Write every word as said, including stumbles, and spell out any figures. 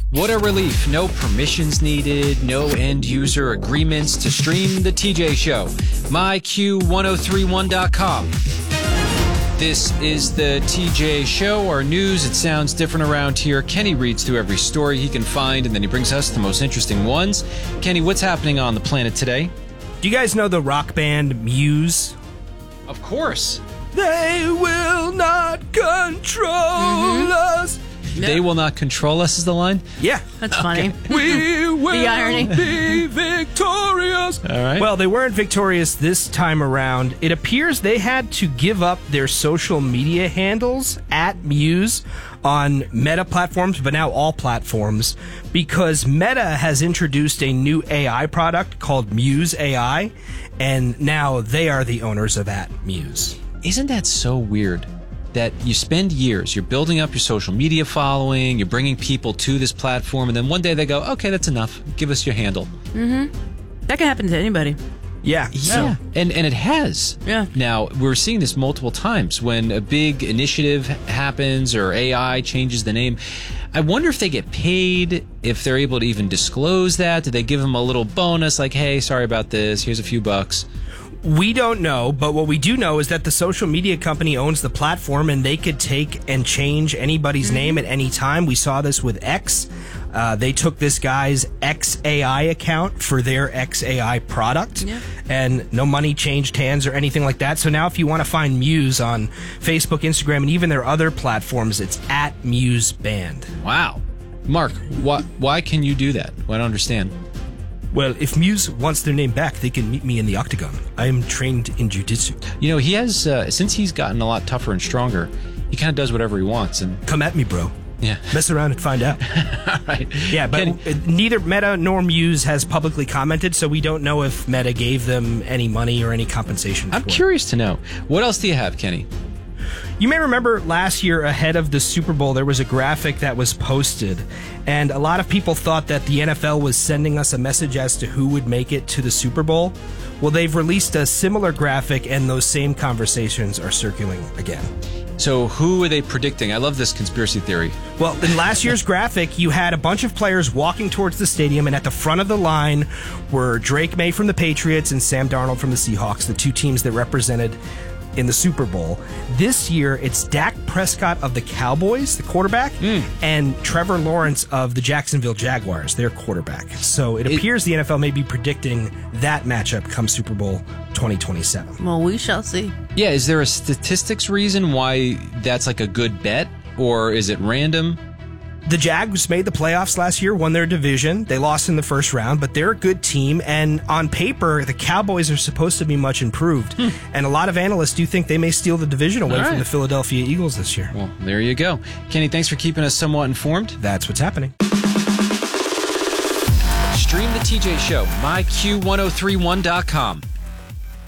What a relief. No permissions needed, no end-user agreements to stream The T J Show. my q ten thirty-one dot com. This is The T J Show, our news. It sounds different around here. Kenny reads through every story he can find, and then he brings us the most interesting ones. Kenny, what's happening on the planet today? Do you guys know the rock band Muse? Of course. They will not control mm-hmm. us. No. They will not control us is the line? Yeah. That's funny. We will the irony. be victorious. All right. Well, they weren't victorious this time around. It appears they had to give up their social media handles at Muse on Meta platforms, but now all platforms, because Meta has introduced a new A I product called Muse A I, and now they are the owners of at Muse. Isn't that so weird? That you spend years, you're building up your social media following, you're bringing people to this platform, and then one day they go, okay, that's enough. Give us your handle. Mm-hmm. That can happen to anybody. Yeah. Yeah. So. And and it has. Yeah. Now, we're seeing this multiple times when a big initiative happens or A I changes the name. I wonder if they get paid, if they're able to even disclose that. Do they give them a little bonus like, hey, sorry about this, here's a few bucks? We don't know, but what we do know is that the social media company owns the platform, and they could take and change anybody's mm-hmm. name at any time. We saw this with X. Uh, they took this guy's X A I account for their X A I product, yeah. and no money changed hands or anything like that. So now if you want to find Muse on Facebook, Instagram, and even their other platforms, it's at Muse Band. Wow. Mark, why, why can you do that? Well, I don't understand. Well, if Muse wants their name back, they can meet me in the octagon. I am trained in jiu-jitsu. You know, he has, uh, since he's gotten a lot tougher and stronger, he kind of does whatever he wants. And come at me, bro. Yeah. Mess around and find out. All right. Yeah, but Kenny, neither Meta nor Muse has publicly commented, so we don't know if Meta gave them any money or any compensation. I'm for curious it. to know. What else do you have, Kenny? You may remember last year ahead of the Super Bowl, there was a graphic that was posted, and a lot of people thought that the N F L was sending us a message as to who would make it to the Super Bowl. Well, they've released a similar graphic, and those same conversations are circulating again. So who are they predicting? I love this conspiracy theory. Well, in last year's graphic, you had a bunch of players walking towards the stadium, and at the front of the line were Drake May from the Patriots and Sam Darnold from the Seahawks, the two teams that represented in the Super Bowl. This year, it's Dak Prescott of the Cowboys, the quarterback, mm. and Trevor Lawrence of the Jacksonville Jaguars, their quarterback. So it, it appears the N F L may be predicting that matchup come Super Bowl twenty twenty-seven. Well, we shall see. Yeah, is there a statistics reason why that's like a good bet, or is it random? The Jags made the playoffs last year, won their division. They lost in the first round, but they're a good team. And on paper, the Cowboys are supposed to be much improved. Hmm. And a lot of analysts do think they may steal the division away right. from the Philadelphia Eagles this year. Well, there you go. Kenny, thanks for keeping us somewhat informed. That's what's happening. Stream The T J Show, my q ten thirty-one dot com.